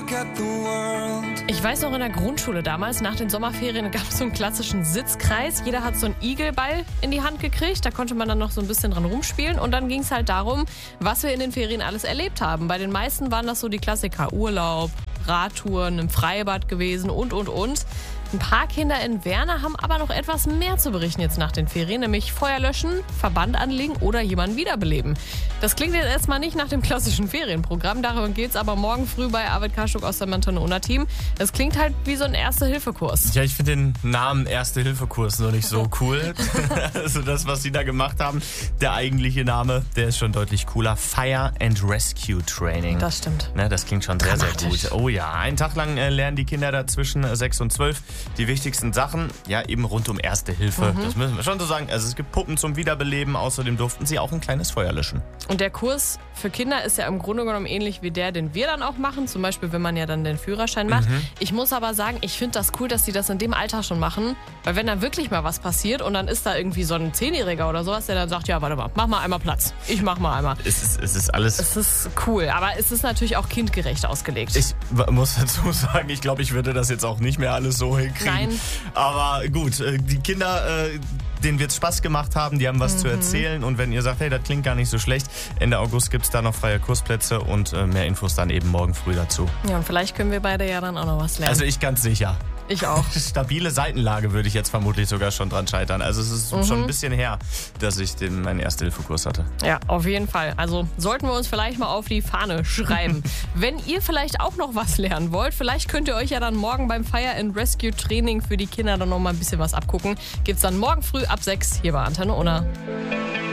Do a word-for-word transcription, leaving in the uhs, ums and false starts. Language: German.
Ich weiß noch, in der Grundschule damals, nach den Sommerferien, gab es so einen klassischen Sitzkreis. Jeder hat so einen Igelball in die Hand gekriegt. Da konnte man dann noch so ein bisschen dran rumspielen. Und dann ging es halt darum, was wir in den Ferien alles erlebt haben. Bei den meisten waren das so die Klassiker: Urlaub, Radtouren, im Freibad gewesen und, und, und. Ein paar Kinder in Werner haben aber noch etwas mehr zu berichten jetzt nach den Ferien, nämlich Feuer löschen, Verband anlegen oder jemanden wiederbeleben. Das klingt jetzt erstmal nicht nach dem klassischen Ferienprogramm, darum geht es aber morgen früh bei Arvid Kaschuk aus dem Mantone-Team. Das klingt halt wie so ein Erste-Hilfe-Kurs. Ja, ich finde den Namen Erste-Hilfe-Kurs noch nicht so cool. Also das, was sie da gemacht haben, der eigentliche Name, der ist schon deutlich cooler. Fire and Rescue Training. Das stimmt. Ne, das klingt schon sehr, sehr gut. Oh ja, einen Tag lang äh, lernen die Kinder da zwischen äh, sechs und zwölf die wichtigsten Sachen, ja, eben rund um Erste Hilfe. Mhm. Das müssen wir schon so sagen. Also es gibt Puppen zum Wiederbeleben, außerdem durften sie auch ein kleines Feuer löschen. Und der Kurs für Kinder ist ja im Grunde genommen ähnlich wie der, den wir dann auch machen. Zum Beispiel, wenn man ja dann den Führerschein macht. Mhm. Ich muss aber sagen, ich finde das cool, dass sie das in dem Alter schon machen. Weil wenn da wirklich mal was passiert und dann ist da irgendwie so ein Zehnjähriger oder sowas, der dann sagt, ja, warte mal, mach mal einmal Platz. Ich mach mal einmal. Es ist, es ist alles... Es ist cool, aber es ist natürlich auch kindgerecht ausgelegt. Ich muss dazu sagen, ich glaube, ich würde das jetzt auch nicht mehr alles so hinkriegen. Nein. Aber gut, die Kinder, denen wird es Spaß gemacht haben, die haben was mhm. zu erzählen. Und wenn ihr sagt, hey, das klingt gar nicht so schlecht, Ende August gibt es da noch freie Kursplätze und mehr Infos dann eben morgen früh dazu. Ja, und vielleicht können wir beide ja dann auch noch was lernen. Also ich ganz sicher. Ich auch. Stabile Seitenlage würde ich jetzt vermutlich sogar schon dran scheitern. Also es ist mhm. schon ein bisschen her, dass ich den, meinen Erste-Hilfe-Kurs hatte. Ja, auf jeden Fall. Also sollten wir uns vielleicht mal auf die Fahne schreiben. Wenn ihr vielleicht auch noch was lernen wollt, vielleicht könnt ihr euch ja dann morgen beim Fire and Rescue Training für die Kinder dann noch mal ein bisschen was abgucken. Gibt's dann morgen früh ab sechs hier bei Antenne Unna.